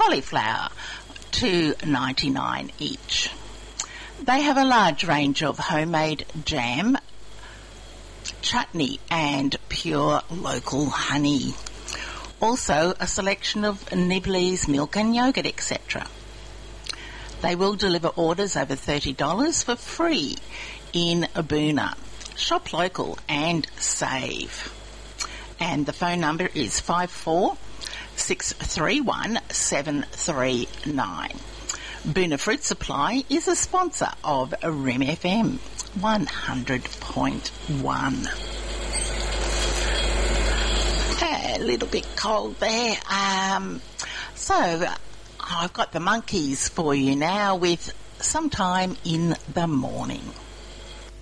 cauliflower, $2.99 each. They have a large range of homemade jam, chutney and pure local honey. Also a selection of nibblies, milk and yogurt, etc. They will deliver orders over $30 for free in Aboona. Shop local and save. And the phone number is 54631739. Boona Fruit Supply is a sponsor of REM FM 100.1. A little bit cold there. So I've got the Monkeys for you now with Sometime in the Morning.